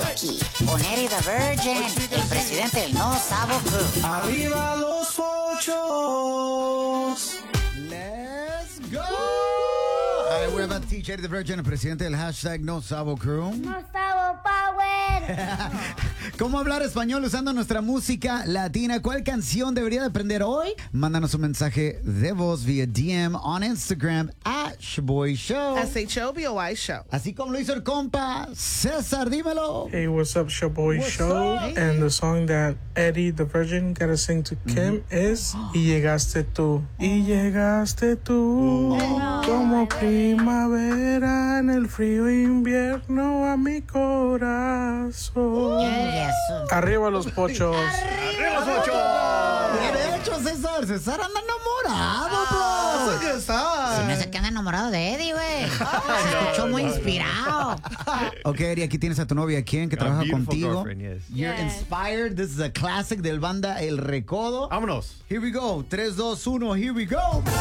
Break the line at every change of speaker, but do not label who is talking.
Aquí, con Eddie the Virgin, el presidente del No Sabo Crew.
Arriba los ochos.
Let's go. All right, we're about to teach Eddie the Virgin, el presidente del hashtag No Sabo Crew.
No Sabo Power.
¿Cómo hablar español usando nuestra música latina? ¿Cuál canción debería de aprender hoy? Mándanos un mensaje de voz vía DM on Instagram @ShaboyShow.
SHOBOY Show.
Así como lo hizo el compa César, dímelo.
Hey, what's up, Shaboy Show?
up?
And the song that Eddie the Virgin gotta sing to Kim is Y llegaste tú. Y llegaste tú. Como primavera en el frío invierno a mi corazón.
Yes.
Arriba los pochos.
Arriba los ochos.
De hecho, César anda enamorado, bro.
Se me hace que anda enamorado de Eddie, güey. Se escuchó muy inspirado.
Ok, Eddie, aquí tienes a tu novia, ¿quién? Que trabaja
beautiful
contigo.
girlfriend, yes.
You're
Yes.
inspired. This is a classic del banda El Recodo.
Vámonos.
Here we go. 3, 2, 1, here we go.